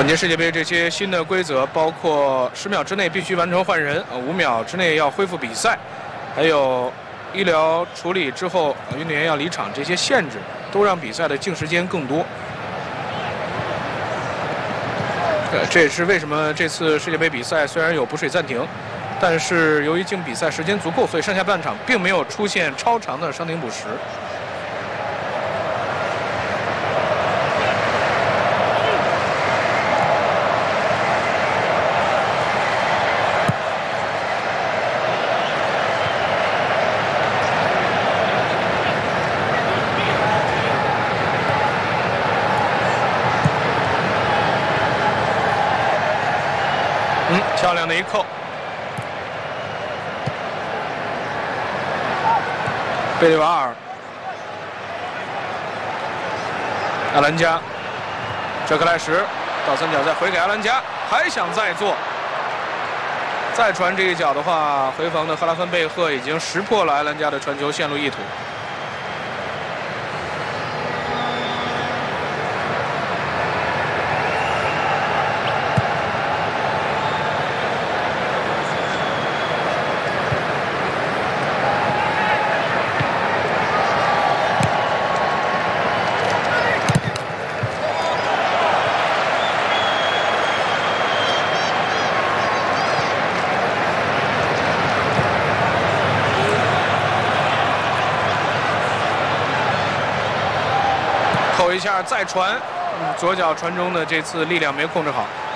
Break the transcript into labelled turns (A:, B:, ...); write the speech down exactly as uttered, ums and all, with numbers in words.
A: 本届世界杯这些新的规则，包括十秒之内必须完成换人，呃，五秒之内要恢复比赛，还有医疗处理之后运动员要离场这些限制，都让比赛的净时间更多。呃，这也是为什么这次世界杯比赛虽然有补水暂停，但是由于净比赛时间足够，所以上下半场并没有出现超长的伤停补时。 嗯，漂亮的一扣。贝利瓦尔、阿兰加、哲克莱什倒三角再回给阿兰加，还想再做，再传这一脚的话，回防的赫拉芬贝赫已经识破了阿兰加的传球线路意图。 扣一下再传，嗯，左脚传中的这次力量没控制好。